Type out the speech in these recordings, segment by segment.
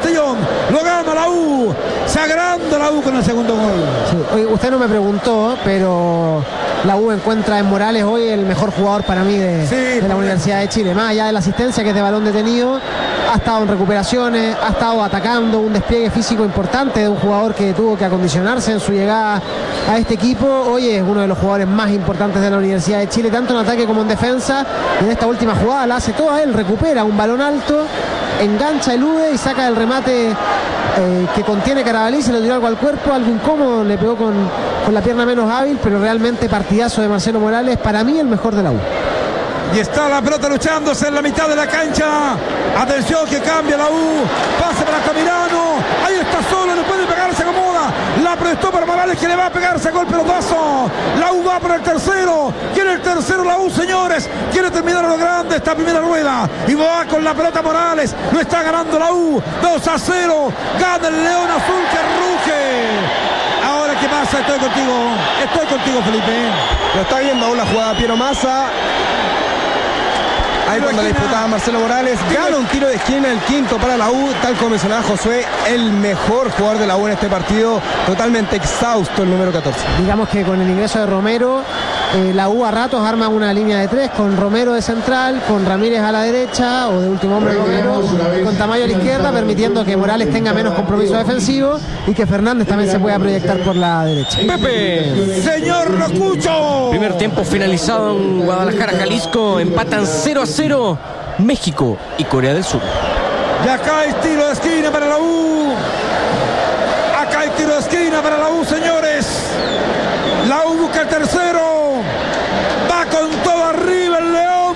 Castellón. Lo gana la U. Se agranda la U con el segundo gol. Sí. Oye, usted no me preguntó, pero la U encuentra en Morales hoy el mejor jugador para mí de la Universidad de Chile. Más allá de la asistencia, que es de balón detenido, ha estado en recuperaciones, ha estado atacando, un despliegue físico importante de un jugador que tuvo que acondicionarse en su llegada a este equipo. Hoy es uno de los jugadores más importantes de la Universidad de Chile, tanto en ataque como en defensa. Y en esta última jugada la hace toda él, recupera un balón alto, engancha, elude y saca el remate que contiene Carabalí, se lo tiró algo al cuerpo, algo incómodo, le pegó con la pierna menos hábil, pero realmente partidazo de Marcelo Morales, para mí el mejor de la U. Y está la pelota luchándose en la mitad de la cancha. Atención que cambia la U. Pase para Tamirano. Ahí está solo, no puede pegar, se acomoda. La prestó para Morales, que le va a pegarse a gol pelotazo. La U va por el tercero. Quiere el tercero la U, señores. Quiere terminar a lo grande esta primera rueda. Y va con la pelota Morales. Lo está ganando la U. 2-0. Gana el León Azul que ruge. Ahora, ¿qué pasa? Estoy contigo, Felipe. Lo está viendo aún la jugada Piero Massa. Ahí cuando le disputaba Marcelo Morales, gana un tiro de esquina, el quinto para la U, tal como mencionaba Josué, el mejor jugador de la U en este partido, totalmente exhausto el número 14. Digamos que con el ingreso de Romero, la U a ratos arma una línea de tres, con Romero de central, con Ramírez a la derecha, o de último hombre Romero, con Tamayo a la izquierda, permitiendo que Morales tenga menos compromiso defensivo y que Fernández también se pueda proyectar por la derecha. Pepe. Señor Rocucho. Primer tiempo finalizado en Guadalajara, Jalisco. Empatan 0-0 México y Corea del Sur. Y acá hay tiro de esquina para la U. Acá hay tiro de esquina para la U, señores. La U busca el tercero. Va con todo arriba el León,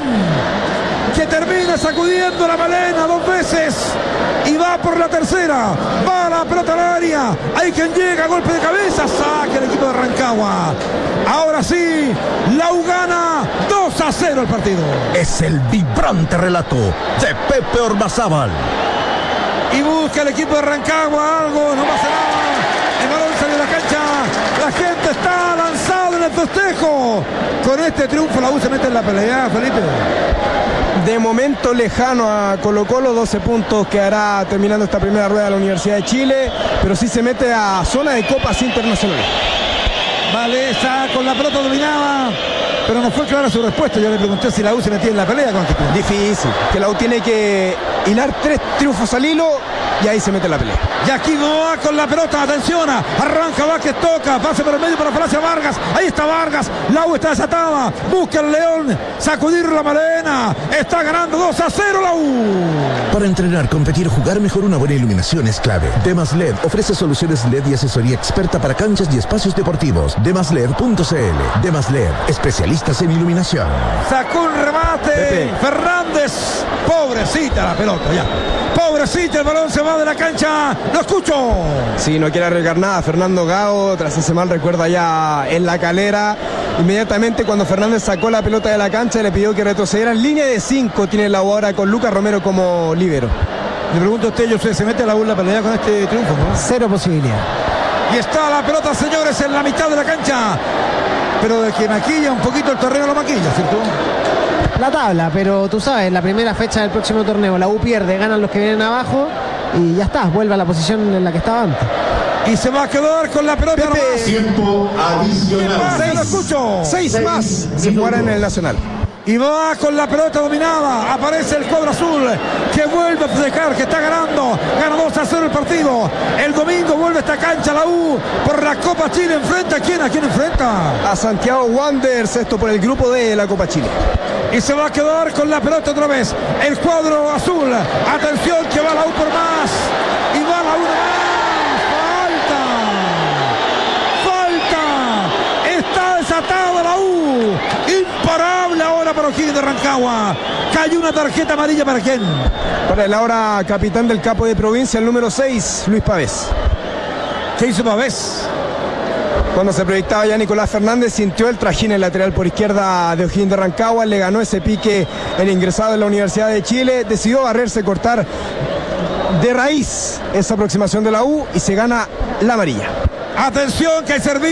que termina sacudiendo la melena 2 veces. Y va por la tercera. Va la pelota al área. Hay quien llega, golpe de cabeza. Saca el equipo de Rancagua. Ahora sí, la U gana 2-0 el partido. Es el vibrante relato de Pepe Ormazábal. Y busca el equipo de Rancagua algo, no pasa nada. El balón sale de la cancha. La gente está lanzada en el festejo. Con este triunfo la U se mete en la pelea, Felipe. De momento lejano a Colo-Colo, 12 puntos que hará terminando esta primera rueda de la Universidad de Chile, pero sí se mete a zona de copas internacionales. Vale, está con la pelota dominada, pero no fue clara su respuesta. Yo le pregunté si la U se metía en la pelea con este triunfo. Difícil, que la U tiene que hilar 3 triunfos al hilo y ahí se mete en la pelea. Y aquí va con la pelota, atención, arranca Vázquez, toca, pase por el medio para Palacio Vargas, ahí está Vargas, la U está desatada, busca el León, sacudir la melena, está ganando 2-0 la U. Para entrenar, competir, jugar mejor, una buena iluminación es clave. Demas LED ofrece soluciones LED y asesoría experta para canchas y espacios deportivos. Demasled.cl. Demas LED, especialistas en iluminación. Sacó un remate, Pepe. Fernández, pobrecita la pelota ya. Pobrecita, el balón se va de la cancha. Lo escucho. Sí, no quiere arriesgar nada. Fernando Gago, tras ese mal recuerda ya en la Calera. Inmediatamente cuando Fernández sacó la pelota de la cancha, le pidió que retrocediera. En línea de 5 tiene la U ahora con Lucas Romero como líbero. Le pregunto a usted, ¿se mete la U en la pelea con este triunfo, no? Cero posibilidad. Y está la pelota, señores, en la mitad de la cancha. Pero de que maquilla un poquito el torneo, lo maquilla, ¿cierto? La tabla, pero tú sabes, la primera fecha del próximo torneo, la U pierde, ganan los que vienen abajo y ya está, vuelve a la posición en la que estaba antes. Y se va a quedar con la pelota nomás. Tiempo adicional. Lo escucho. 6 más se jugará en el Nacional. Y va con la pelota dominada. Aparece el cuadro azul que vuelve a festejar, que está ganando. Gana 2-0 el partido. El domingo vuelve a esta cancha la U por la Copa Chile. ¿Enfrenta a quién? ¿A quién enfrenta? A Santiago Wanderers, esto por el grupo D de la Copa Chile. Y se va a quedar con la pelota otra vez el cuadro azul. Atención que va la U por más. Y va la U más. Está desatada la U. Imparable ahora para O'Higgins de Rancagua. Cayó una tarjeta amarilla para quién. Para el ahora capitán del capo de provincia, el número 6, Luis Pavés. ¿Qué hizo Pavés? Cuando se proyectaba ya Nicolás Fernández, sintió el trajín en el lateral por izquierda de O'Higgins de Rancagua, le ganó ese pique el ingresado en la Universidad de Chile, decidió barrerse, cortar de raíz esa aproximación de la U y se gana la amarilla. Atención que hay servicio.